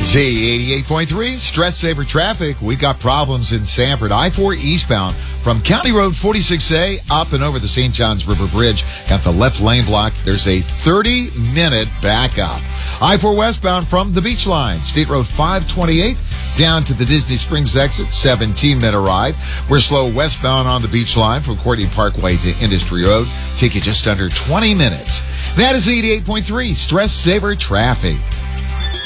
Z88.3, Stress Saver Traffic. We got problems in Sanford. I-4 eastbound from County Road 46A up and over the St. Johns River Bridge. Got the left lane blocked. There's a 30-minute backup. I-4 westbound from the Beach Line, State Road 528 down to the Disney Springs exit, 17-minute ride. We're slow westbound on the Beach Line from Courtney Parkway to Industry Road. Take you just under 20 minutes. That is 88.3, Stress Saver Traffic.